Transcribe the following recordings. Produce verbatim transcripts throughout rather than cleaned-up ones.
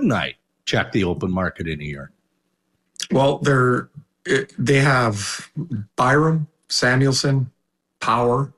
wouldn't I check the open market in a year? Well, they're they have Byram, Samuelson, Power,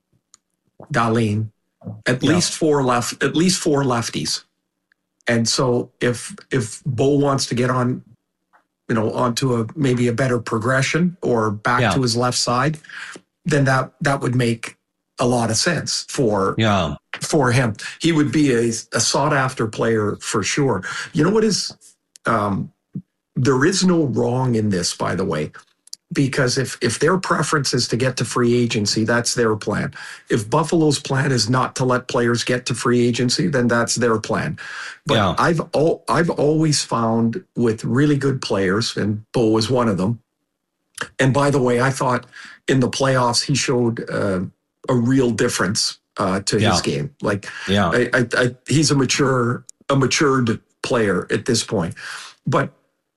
Dahlin, at yeah. least four left, at least four lefties. And so if if Bo wants to get on, you know, onto a maybe a better progression or back yeah. to his left side, then that that would make a lot of sense for yeah. for him. He would be a, a sought after player for sure. You know what is um, there is no wrong in this, by the way, because if if their preference is to get to free agency, that's their plan. If Buffalo's plan is not to let players get to free agency, then that's their plan. But yeah. I've al- I've always found with really good players, and Bo was one of them. And by the way, I thought in the playoffs he showed uh, a real difference uh, to yeah. his game. Like, yeah, I, I, I, he's a mature, a matured player at this point. But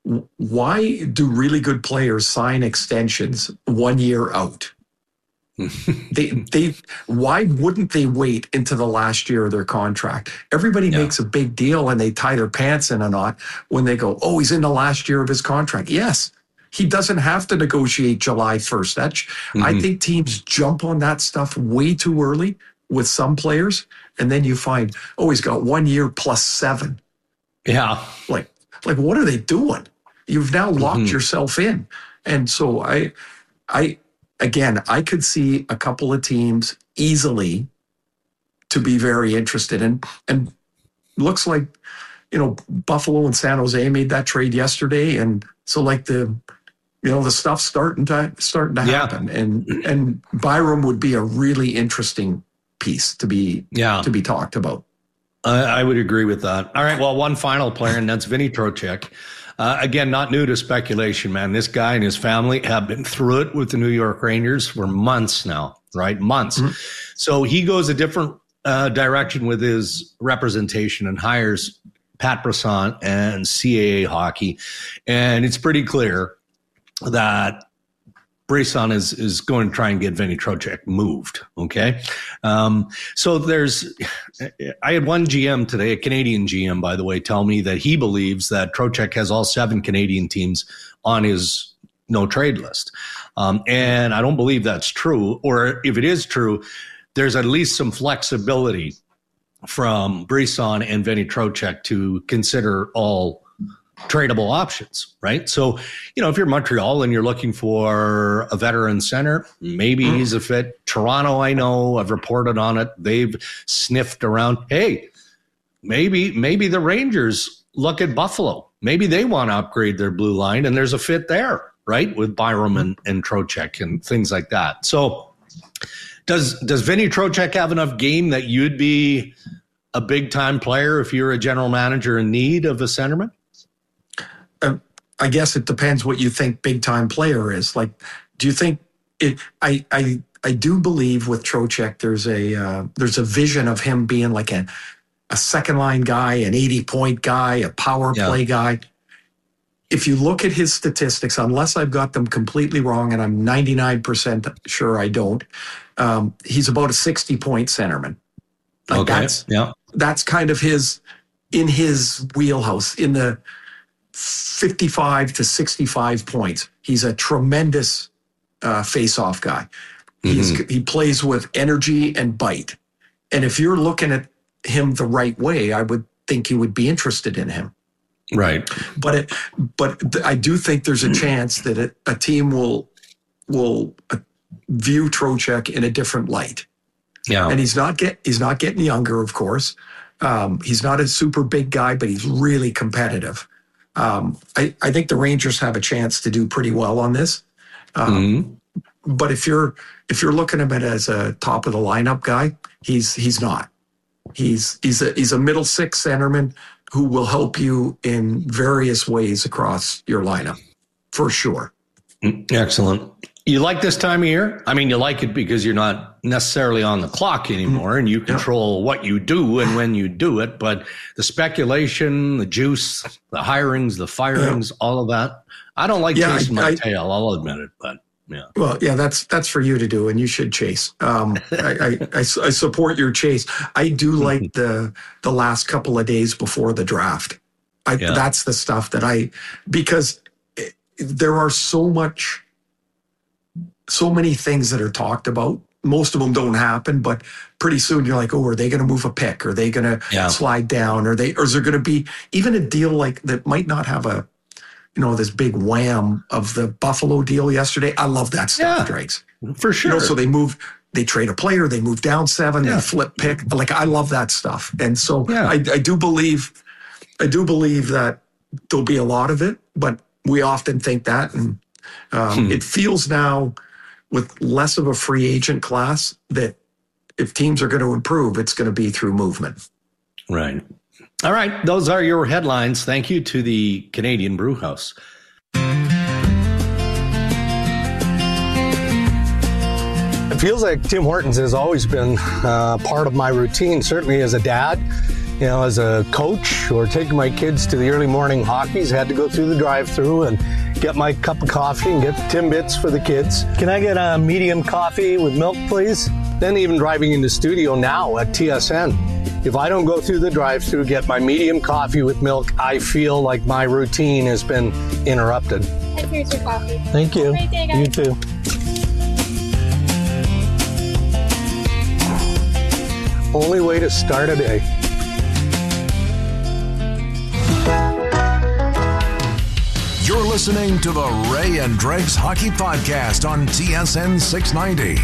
why do really good players sign extensions one year out? they they why wouldn't they wait into the last year of their contract? Everybody yeah. makes a big deal and they tie their pants in a knot when they go, oh, he's in the last year of his contract. Yes, he doesn't have to negotiate July first. That's mm-hmm. I think teams jump on that stuff way too early with some players, and then you find, oh, he's got one year plus seven. Yeah, like like what are they doing? You've now locked mm-hmm. yourself in. And so I, I, again, I could see a couple of teams easily to be very interested in, and looks like, you know, Buffalo and San Jose made that trade yesterday. And so like the, you know, the stuff's starting to, starting to happen. Yeah. And, and Byram would be a really interesting piece to be, yeah. to be talked about. Uh, I would agree with that. All right. Well, one final player, and that's Vinny Trocheck. Uh, again, not new to speculation, man. This guy and his family have been through it with the New York Rangers for months now, right? Months. Mm-hmm. So he goes a different uh, direction with his representation and hires Pat Brisson and C A A Hockey. And it's pretty clear that Brisson is is going to try and get Vinny Trocheck moved, okay? Um, so there's – I had one G M today, a Canadian G M, by the way, tell me that he believes that Trocheck has all seven Canadian teams on his no-trade list. Um, and I don't believe that's true. Or if it is true, there's at least some flexibility from Brisson and Vinny Trocheck to consider all – tradable options, right? So, you know, if you're Montreal and you're looking for a veteran center, maybe mm. he's a fit. Toronto, I know, I've reported on it. They've sniffed around. Hey, maybe, maybe the Rangers look at Buffalo. Maybe they want to upgrade their blue line and there's a fit there, right? With Byram and, and Trocheck and things like that. So does, does Vinny Trocheck have enough game that you'd be a big time player if you're a general manager in need of a centerman? Uh, I guess it depends what you think big time player is. Like, do you think it? I I I do believe with Trocheck, there's a uh, there's a vision of him being like a a second line guy, an eighty point guy, a power yeah. play guy. If you look at his statistics, unless I've got them completely wrong, and I'm ninety-nine percent sure I don't, um, he's about a sixty point centerman. Like okay. That's yeah. That's kind of his in his wheelhouse in the fifty-five to sixty-five points. He's a tremendous uh, face-off guy. He's, mm-hmm. He plays with energy and bite. And if you're looking at him the right way, I would think you would be interested in him. Right. But it, but th- I do think there's a chance that it, a team will will uh, view Trocheck in a different light. Yeah. And he's not get he's not getting younger, of course. Um, he's not a super big guy, but he's really competitive. Um, I, I think the Rangers have a chance to do pretty well on this. Um, mm-hmm. But if you're if you're looking at him as a top of the lineup guy, he's he's not. He's he's a he's a middle six centerman who will help you in various ways across your lineup, for sure. Excellent. You like this time of year? I mean, you like it because you're not necessarily on the clock anymore and you control yeah. what you do and when you do it. But the speculation, the juice, the hirings, the firings, yeah. all of that. I don't like yeah, chasing I, my I, tail. I'll admit it, but yeah. Well, yeah, that's that's for you to do, and you should chase. Um, I, I, I, I support your chase. I do like the the last couple of days before the draft. I, Yeah. That's the stuff that I, because it, there are so much, so many things that are talked about. Most of them don't happen, but pretty soon you're like, oh, are they going to move a pick? Are they going to Yeah. slide down? Are they, or is there going to be even a deal like that might not have a, you know, this big wham of the Buffalo deal yesterday? I love that stuff, Yeah. Dregs. For sure. You know, so they move, they trade a player, they move down seven, Yeah. they flip pick. Like, I love that stuff. And so Yeah. I, I do believe, I do believe that there'll be a lot of it, but we often think that. And um, Hmm. it feels now with less of a free agent class that if teams are going to improve, it's going to be through movement. Right. All right. Those are your headlines. Thank you to the Canadian Brew House. It feels like Tim Hortons has always been uh, part of my routine, certainly as a dad, you know, as a coach, or taking my kids to the early morning hockeys. Had to go through the drive-through and get my cup of coffee and get the Timbits for the kids. Can I get a medium coffee with milk, please? Then even driving into studio now at T S N. If I don't go through the drive-through, get my medium coffee with milk, I feel like my routine has been interrupted. And here's your coffee. Thank you. Great day, guys. You too. Only way to start a day. You're listening to the Ray and Dregs Hockey Podcast on T S N six ninety.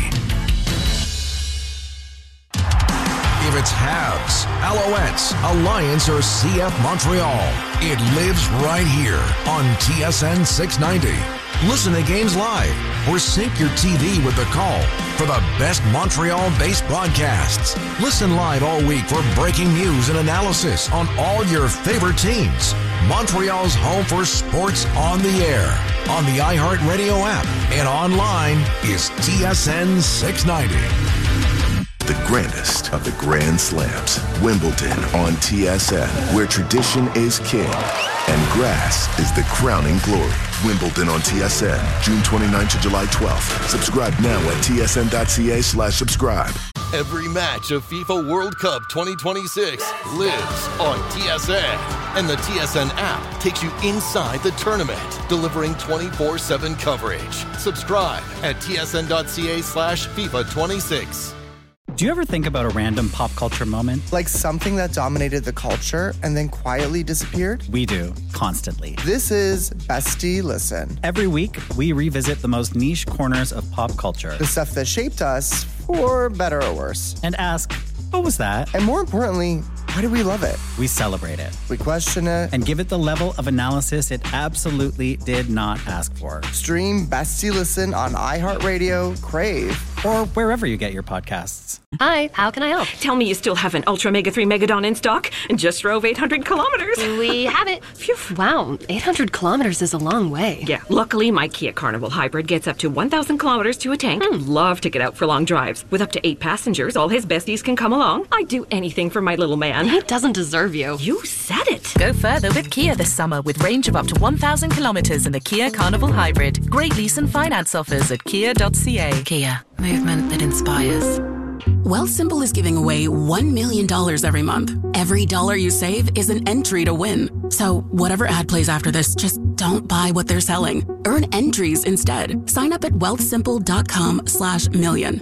If it's Habs, Alouettes, Alliance, or C F Montreal, it lives right here on T S N six ninety. Listen to games live or sync your T V with the call for the best Montreal-based broadcasts. Listen live all week for breaking news and analysis on all your favorite teams. Montreal's home for sports on the air, on the iHeartRadio app, and online is T S N six ninety. The grandest of the Grand Slams, Wimbledon on T S N, where tradition is king and grass is the crowning glory. Wimbledon on T S N, June twenty-ninth to July twelfth. Subscribe now at tsn.ca slash subscribe. Every match of FIFA World Cup twenty twenty-six lives on T S N. And the T S N app takes you inside the tournament, delivering twenty-four seven coverage. Subscribe at tsn.ca slash FIFA twenty-six. Do you ever think about a random pop culture moment? Like something that dominated the culture and then quietly disappeared? We do, constantly. This is Bestie Listen. Every week, we revisit the most niche corners of pop culture. The stuff that shaped us, for better or worse. And ask, what was that? And more importantly, why do we love it? We celebrate it. We question it. And give it the level of analysis it absolutely did not ask for. Stream Bestie Listen on iHeartRadio, Crave, or wherever you get your podcasts. Hi, how can I help? Tell me you still have an Ultra Mega three Megadon in stock and just drove eight hundred kilometers. We have it. Phew. Wow, eight hundred kilometers is a long way. Yeah, luckily my Kia Carnival Hybrid gets up to one thousand kilometers to a tank. Hmm. Love to get out for long drives. With up to eight passengers, all his besties can come along. I'd do anything for my little man. He doesn't deserve you. You said it. Go further with Kia this summer with range of up to one thousand kilometers in the Kia Carnival Hybrid. Great lease and finance offers at kia dot c a. Kia, movement that inspires. Wealthsimple is giving away one million dollars every month. Every dollar you save is an entry to win. So whatever ad plays after this, just don't buy what they're selling. Earn entries instead. Sign up at wealthsimple.com slash million.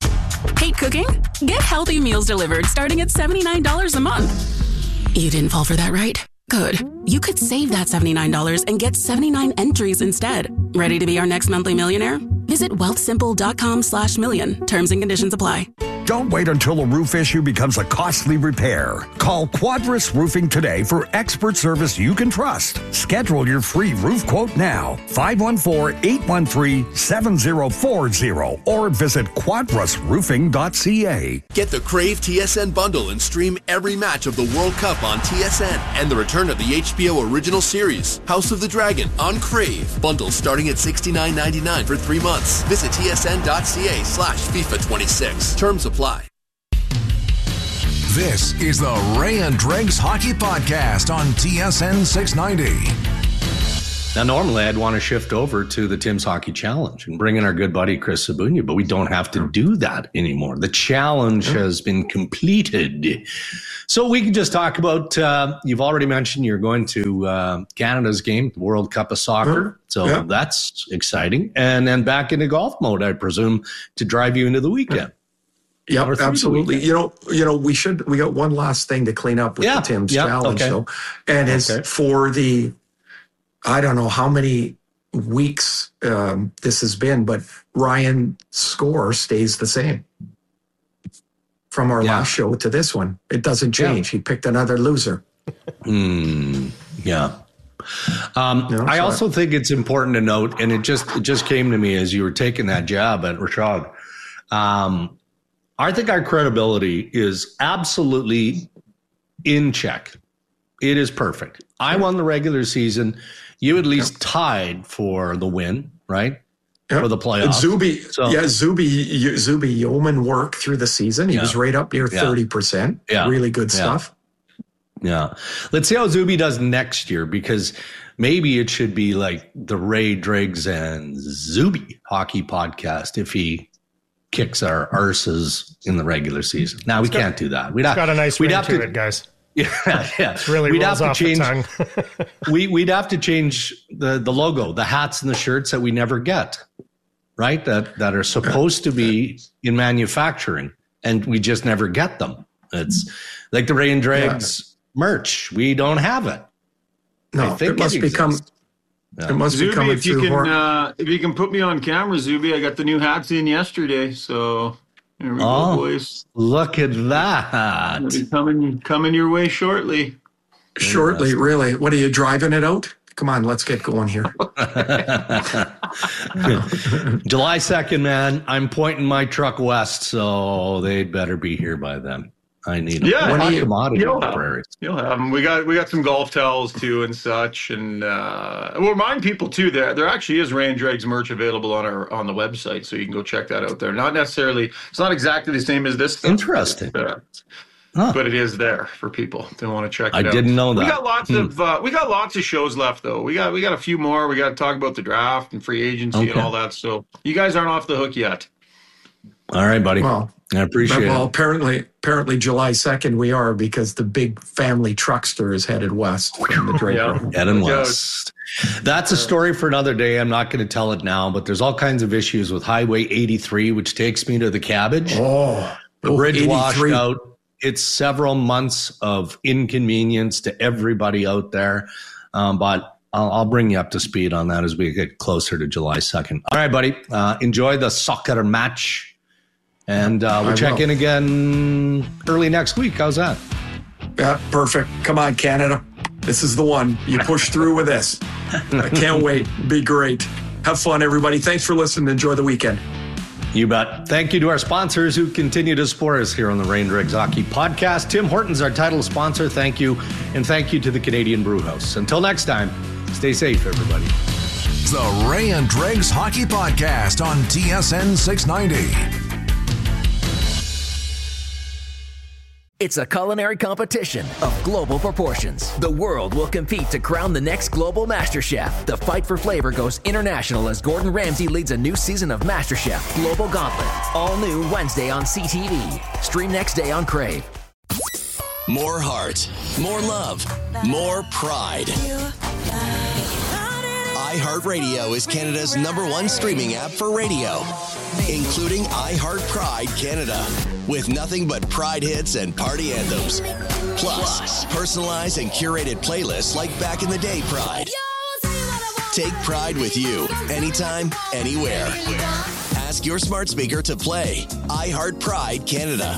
Hate cooking? Get healthy meals delivered starting at seventy-nine dollars a month. You didn't fall for that, right? Good. You could save that seventy-nine dollars and get seventy-nine entries instead. Ready to be our next monthly millionaire? Visit wealthsimple.com slash million. Terms and conditions apply. Don't wait until a roof issue becomes a costly repair. Call Quadris Roofing today for expert service you can trust. Schedule your free roof quote now. five one four, eight one three, seven zero four zero or visit quadris roofing dot c a. Get the Crave T S N bundle and stream every match of the World Cup on T S N and the return of the H B O original series, House of the Dragon, on Crave. Bundles starting at sixty-nine ninety-nine for three months. Visit tsn.ca slash FIFA twenty-six. Terms apply. This is the Ray and Dregs Hockey Podcast on T S N six ninety. Now, normally I'd want to shift over to the Tim's Hockey Challenge and bring in our good buddy Chris Sabunia, but we don't have to do that anymore. The challenge has been completed. So we can just talk about, uh, you've already mentioned you're going to uh, Canada's game, the World Cup of Soccer. So yeah. That's exciting. And then back into golf mode, I presume, to drive you into the weekend. Yeah, absolutely. You know, you know, we should, we got one last thing to clean up with yeah. the Tim's yeah. Challenge. Okay. So, and it's okay. for the, I don't know how many weeks um, this has been, but Ryan's score stays the same. From our yeah. last show to this one. It doesn't change. Yeah. He picked another loser. Mm, yeah. Um, no, I also think it's important to note, and it just it just came to me as you were taking that jab at Rashad. Um, I think our credibility is absolutely in check. It is perfect. I won the regular season. You at least tied for the win, right? Yep. For the playoffs. Zuby, so, yeah, Zuby, Zuby yeoman work through the season. He yeah. was right up near yeah. thirty percent. Yeah. Really good yeah. stuff. Yeah. Let's see how Zuby does next year, because maybe it should be like the Ray Driggs and Zuby hockey podcast if he kicks our arses in the regular season. Now, we it's can't got, do that. We'd it's have, got a nice we'd ring have to to, it, guys. Yeah, yeah. It's really we'd rolls have to off change, the tongue. we, we'd have to change the, the logo, the hats and the shirts that we never get. Right, that that are supposed to be in manufacturing, and we just never get them. It's like the Ray and Dregs yeah. merch; we don't have it. No, I think it must it become. Yeah. It must Zuby, be coming if you through. can, uh, if you can put me on camera, Zuby, I got the new hats in yesterday, so here we oh, go, boys. Look at that! It'll be coming coming your way shortly. Shortly, really? What are you driving it out? Come on, let's get going here. July second, man. I'm pointing my truck west, so they'd better be here by then. I need them. Yeah, when you, commodity you'll, have, prairies. you'll have them. We got we got some golf towels too and such, and uh, we'll remind people too there there actually is Ray and Dregs merch available on our on the website, so you can go check that out there. Not necessarily, it's not exactly the same as this stuff. Interesting. Uh, Huh. But it is there for people that want to check it I out. I didn't know that. We got lots hmm. of uh, we got lots of shows left though. We got we got a few more. We got to talk about the draft and free agency okay. and all that. So you guys aren't off the hook yet. All right, buddy. Well, I appreciate well, it. apparently, apparently July second we are, because the big family truckster is headed west from the Draper. Yeah. Heading west. That's a story for another day. I'm not going to tell it now, but there's all kinds of issues with Highway eighty-three, which takes me to the Cabbage. Oh, the oh, bridge eighty-three. washed out. It's several months of inconvenience to everybody out there, um, but I'll, I'll bring you up to speed on that as we get closer to July second. All right, buddy. Uh, enjoy the soccer match, and uh, we'll I check will. in again early next week. How's that? Yeah, perfect. Come on, Canada. This is the one. You push through with this. I can't wait. Be great. Have fun, everybody. Thanks for listening. Enjoy the weekend. You bet. Thank you to our sponsors who continue to support us here on the Ray and Dregs Hockey Podcast. Tim Hortons, our title sponsor. Thank you. And thank you to the Canadian Brew House. Until next time, stay safe, everybody. The Ray and Dregs Hockey Podcast on T S N six ninety. It's a culinary competition of global proportions. The world will compete to crown the next global master chef. The fight for flavor goes international as Gordon Ramsay leads a new season of MasterChef Global Gauntlet. All new Wednesday on C T V. Stream next day on Crave. More heart, more love, more pride. iHeartRadio is Canada's number one streaming app for radio, including iHeart Pride Canada, with nothing but Pride hits and party anthems. Plus, personalized and curated playlists like Back in the Day Pride. Take Pride with you, anytime, anywhere. Ask your smart speaker to play iHeart Pride Canada.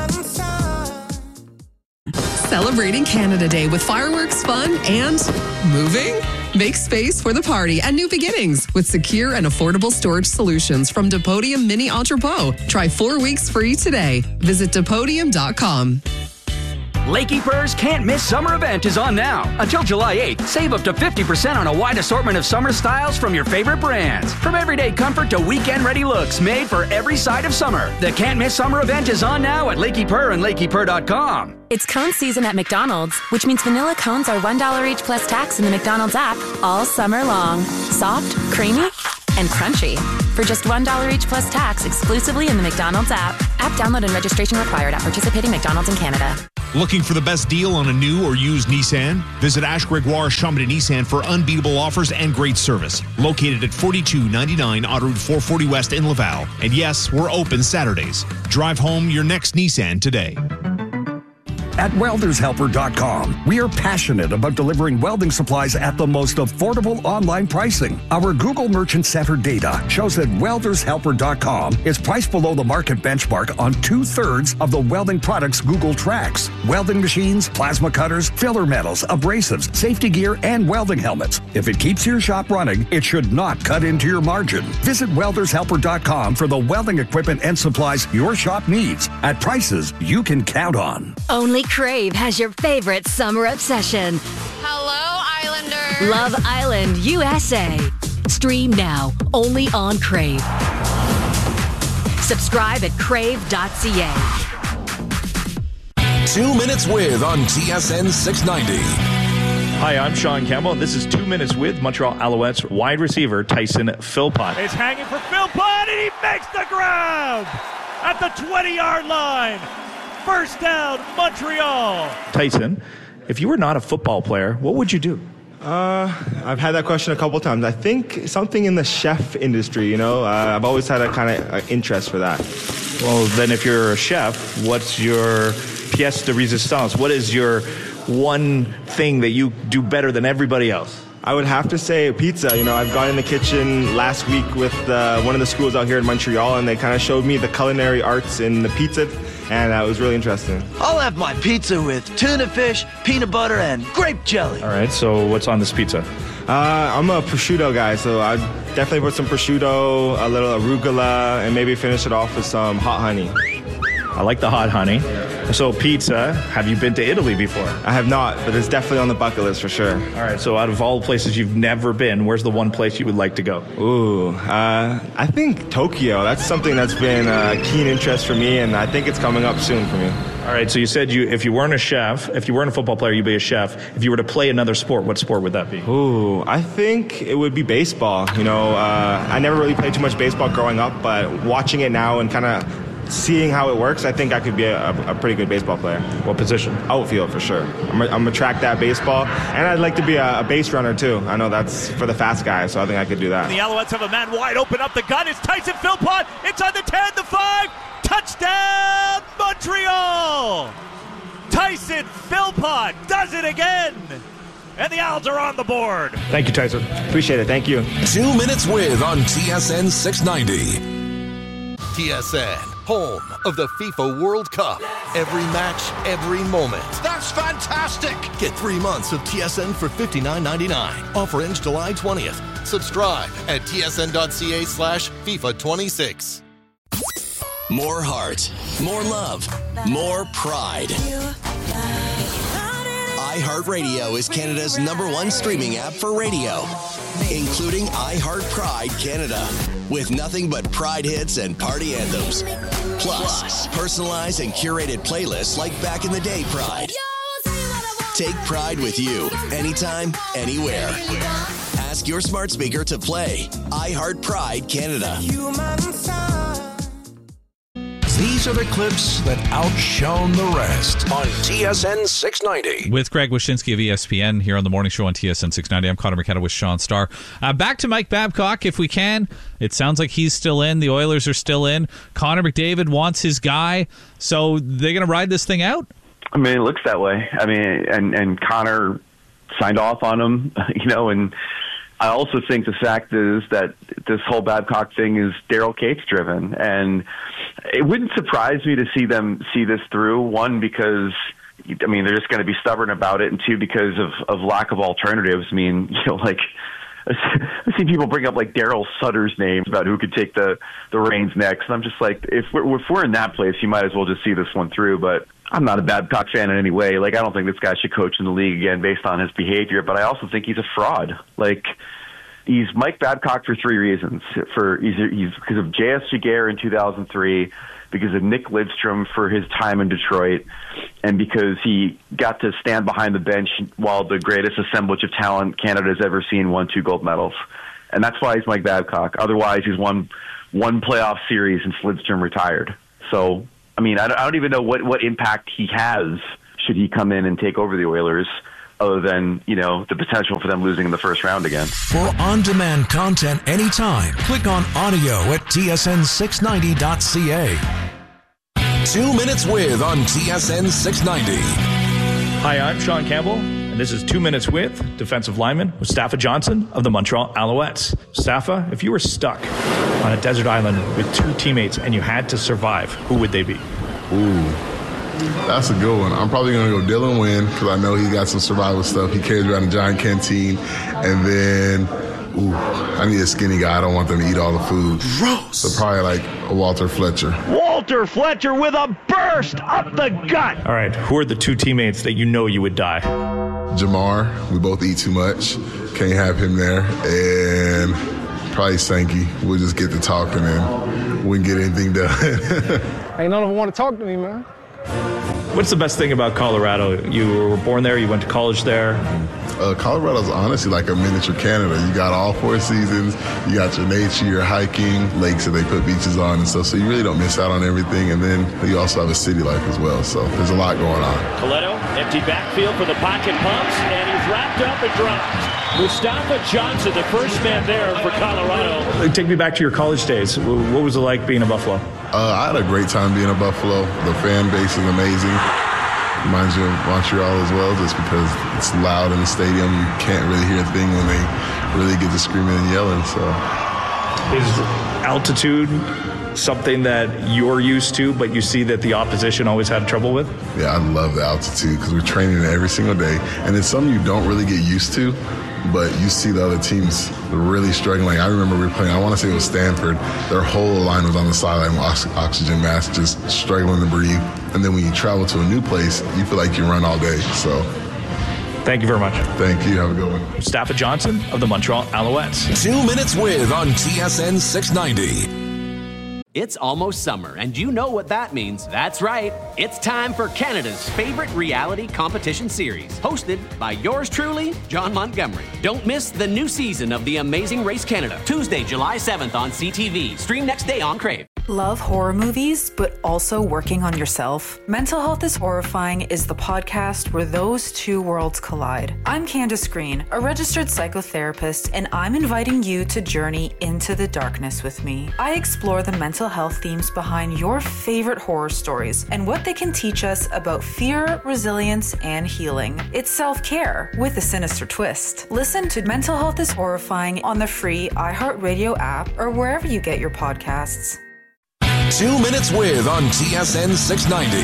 Celebrating Canada Day with fireworks, fun, and moving? Make space for the party and new beginnings with secure and affordable storage solutions from Depodium Mini Entrepot. Try four weeks free today. Visit Depodium dot com. Lakey-Per's Can't Miss Summer event is on now. Until July eighth, save up to fifty percent on a wide assortment of summer styles from your favorite brands. From everyday comfort to weekend-ready looks made for every side of summer. The Can't Miss Summer event is on now at Lakey-Per and Lakey Per dot com. It's cone season at McDonald's, which means vanilla cones are one dollar each plus tax in the McDonald's app all summer long. Soft, creamy, and crunchy. For just one dollar each plus tax exclusively in the McDonald's app. App download and registration required at participating McDonald's in Canada. Looking for the best deal on a new or used Nissan? Visit Ash Gregoire Chambly Nissan for unbeatable offers and great service. Located at forty-two ninety-nine Autoroute four forty West in Laval. And yes, we're open Saturdays. Drive home your next Nissan today. At Welders Helper dot com, we are passionate about delivering welding supplies at the most affordable online pricing. Our Google Merchant Center data shows that Welders Helper dot com is priced below the market benchmark on two-thirds of the welding products Google tracks. Welding machines, plasma cutters, filler metals, abrasives, safety gear, and welding helmets. If it keeps your shop running, it should not cut into your margin. Visit Welders Helper dot com for the welding equipment and supplies your shop needs at prices you can count on. Only Crave has your favorite summer obsession. Hello, Islanders. Love Island, U S A. Stream now, only on Crave. Subscribe at crave dot c a. Two Minutes With on T S N six ninety. Hi, I'm Sean Campbell, and this is Two Minutes With Montreal Alouettes wide receiver Tyson Philpott. It's hanging for Philpott, and he makes the grab at the twenty-yard line. First down, Montreal. Tyson, if you were not a football player, what would you do? Uh, I've had that question a couple times. I think something in the chef industry, you know. Uh, I've always had a kind of uh, interest for that. Well, then if you're a chef, what's your pièce de résistance? What is your one thing that you do better than everybody else? I would have to say pizza. You know, I've gone in the kitchen last week with uh, one of the schools out here in Montreal, and they kind of showed me the culinary arts in the pizza, and uh, it was really interesting. I'll have my pizza with tuna fish, peanut butter, and grape jelly. All right, so what's on this pizza? Uh, I'm a prosciutto guy, so I'd definitely put some prosciutto, a little arugula, and maybe finish it off with some hot honey. I like the hot honey. So pizza, have you been to Italy before? I have not, but it's definitely on the bucket list for sure. All right, so out of all the places you've never been, where's the one place you would like to go? Ooh, uh, I think Tokyo. That's something that's been a keen interest for me, and I think it's coming up soon for me. All right, so you said you if you weren't a chef, if you weren't a football player, you'd be a chef. If you were to play another sport, what sport would that be? Ooh, I think it would be baseball. You know, uh, I never really played too much baseball growing up, but watching it now and kind of seeing how it works, I think I could be a, a pretty good baseball player. What position? Outfield for sure. I'm going to track that baseball, and I'd like to be a, a base runner too. I know that's for the fast guy, so I think I could do that. The Alouettes have a man wide open up the gun. It's Tyson Philpott. It's on the ten, the five. Touchdown, Montreal! Tyson Philpott does it again. And the Owls are on the board. Thank you, Tyson. Appreciate it. Thank you. Two Minutes With on T S N six ninety. T S N, home of the FIFA World Cup. Every match, every moment. That's fantastic! Get three months of T S N for fifty-nine ninety-nine. Offer ends July twentieth. Subscribe at tsn.ca slash FIFA 26. More heart, more love, more pride. iHeartRadio is Canada's number one streaming app for radio, including iHeart Pride Canada, with nothing but Pride hits and party anthems. Plus, personalized and curated playlists like Back in the Day Pride. Take Pride with you, anytime, anywhere. Ask your smart speaker to play iHeart Pride Canada. These are the clips that outshone the rest on T S N six ninety. With Greg Wyshynski of E S P N here on the morning show on T S N six ninety. I'm Connor McKenna with Sean Starr. Uh, back to Mike Babcock, if we can. It sounds like he's still in. The Oilers are still in. Connor McDavid wants his guy. So they're going to ride this thing out? I mean, it looks that way. I mean, and, and Connor signed off on him, you know, and I also think the fact is that this whole Babcock thing is Daryl Cates driven, and it wouldn't surprise me to see them see this through. One, because I mean they're just going to be stubborn about it, and two, because of, of lack of alternatives. I mean, you know, like I see people bring up like Daryl Sutter's name about who could take the the reins next, and I'm just like, if we're, if we're in that place, you might as well just see this one through. But I'm not a Babcock fan in any way. Like, I don't think this guy should coach in the league again based on his behavior, but I also think he's a fraud. Like, he's Mike Babcock for three reasons. For he's, he's because of J S Giguère in two thousand three, because of Nick Lidstrom for his time in Detroit, and because he got to stand behind the bench while the greatest assemblage of talent Canada's ever seen won two gold medals. And that's why he's Mike Babcock. Otherwise, he's won one playoff series since Lidstrom retired. So, I mean, I don't, I don't even know what, what impact he has should he come in and take over the Oilers, other than, you know, the potential for them losing in the first round again. For on-demand content anytime, click on audio at T S N six ninety dot C A. Two Minutes With on T S N six ninety. Hi, I'm Sean Campbell, and this is Two Minutes With defensive lineman Mustafa Johnson of the Montreal Alouettes. Mustafa, if you were stuck on a desert island with two teammates and you had to survive, who would they be? Ooh, that's a good one. I'm probably going to go Dylan Wynn because I know he got some survival stuff. He carries around a giant canteen. And then, ooh, I need a skinny guy. I don't want them to eat all the food. Gross. So probably like a Walter Fletcher. Walter Fletcher with a burst up the gut. All right, who are the two teammates that you know you would die? Jamar, we both eat too much. Can't have him there. And probably Sankey. We'll just get to talking and we can get anything done. Ain't none of them want to talk to me, man. What's the best thing about Colorado? You were born there, you went to college there. Uh, Colorado's honestly like a miniature Canada. You got all four seasons. You got your nature, your hiking, lakes that they put beaches on and stuff. So you really don't miss out on everything. And then you also have a city life as well. So there's a lot going on. Coletto, empty backfield for the pocket pumps, and he's wrapped up and dropped. Mustafa Johnson, the first man there for Colorado. Take me back to your college days. What was it like being in Buffalo? Uh, I had a great time being in Buffalo. The fan base is amazing. Reminds you of Montreal as well, just because it's loud in the stadium. You can't really hear a thing when they really get to screaming and yelling. So, is altitude something that you're used to, but you see that the opposition always had trouble with? Yeah, I love the altitude because we're training it every single day, and it's something you don't really get used to. But you see the other teams really struggling. I remember we were playing, I want to say it was Stanford. Their whole line was on the sideline with oxygen mask, just struggling to breathe. And then when you travel to a new place, you feel like you run all day. So, thank you very much. Thank you. Have a good one. Mustafa Johnson of the Montreal Alouettes. Two Minutes With on T S N six ninety. It's almost summer, and you know what that means. That's right. It's time for Canada's favorite reality competition series, hosted by yours truly, John Montgomery. Don't miss the new season of The Amazing Race Canada, Tuesday, July seventh on C T V. Stream next day on Crave. Love horror movies, but also working on yourself? Mental Health is Horrifying is the podcast where those two worlds collide. I'm Candace Green, a registered psychotherapist, and I'm inviting you to journey into the darkness with me. I explore the mental health themes behind your favorite horror stories and what they can teach us about fear, resilience, and healing. It's self-care with a sinister twist. Listen to Mental Health is Horrifying on the free iHeartRadio app or wherever you get your podcasts. Two Minutes With on T S N six ninety.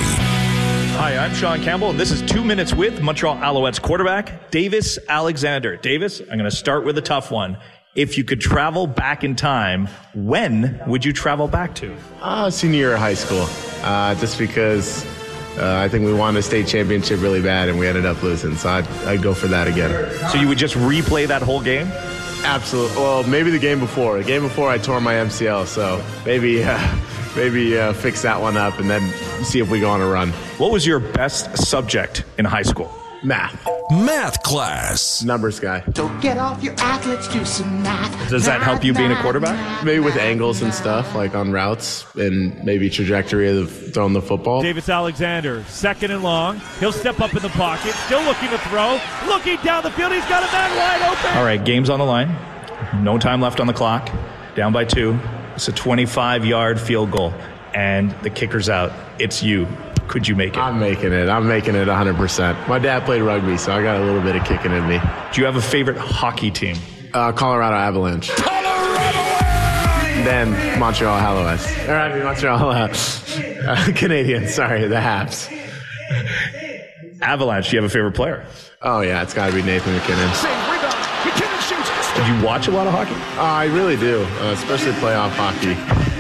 Hi, I'm Sean Campbell, and this is Two Minutes With Montreal Alouettes quarterback Davis Alexander. Davis, I'm going to start with a tough one. If you could travel back in time, when would you travel back to? Uh, senior year of high school, uh, just because uh, I think we won a state championship really bad, and we ended up losing, so I'd, I'd go for that again. So you would just replay that whole game? Absolutely. Well, maybe the game before. The game before I tore my M C L, so maybe uh, maybe uh, fix that one up and then see if we go on a run. What was your best subject in high school? Math. Math class. Numbers guy. So get off your ass, let's do some math. Does that help you being a quarterback? Maybe with angles and stuff, like on routes and maybe trajectory of throwing the football. Davis Alexander, second and long. He'll step up in the pocket, still looking to throw, looking down the field. He's got a man wide open. All right, game's on the line. No time left on the clock. Down by two. It's a twenty-five-yard field goal, and the kicker's out. It's you. Could you make it? I'm making it. I'm making it one hundred percent. My dad played rugby, so I got a little bit of kicking in me. Do you have a favorite hockey team? Uh, Colorado Avalanche. Then Montreal Alouettes. Or I mean Montreal uh, uh, Canadiens. Sorry, the Habs. Avalanche. Do you have a favorite player? Oh yeah, it's got to be Nathan McKinnon. Did you watch a lot of hockey? Uh, I really do, uh, especially playoff hockey.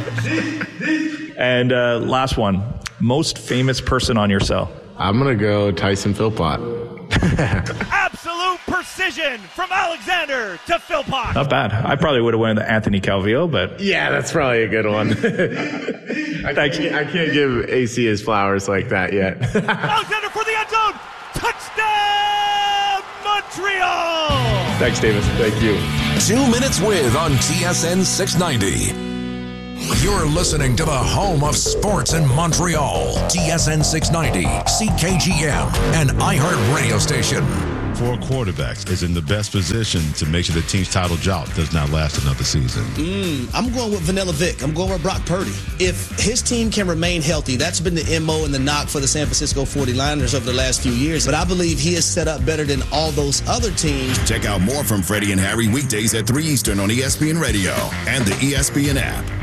And uh, last one. Most famous person on your cell? I'm going to go Tyson Philpott. Absolute precision from Alexander to Philpott. Not bad. I probably would have went to Anthony Calvillo, but... Yeah, that's probably a good one. I, can't, I can't give A C his flowers like that yet. Alexander for the end zone. Touchdown, Montreal. Thanks, Davis. Thank you. Two Minutes With on T S N six ninety. You're listening to the home of sports in Montreal. T S N six ninety, C K G M, and iHeart Radio Station. For quarterbacks is in the best position to make sure the team's title drought does not last another season? Mm, I'm going with Vanilla Vic. I'm going with Brock Purdy. If his team can remain healthy, that's been the M O and the knock for the San Francisco forty-niners over the last few years. But I believe he is set up better than all those other teams. Check out more from Freddie and Harry weekdays at three Eastern on E S P N Radio and the E S P N app.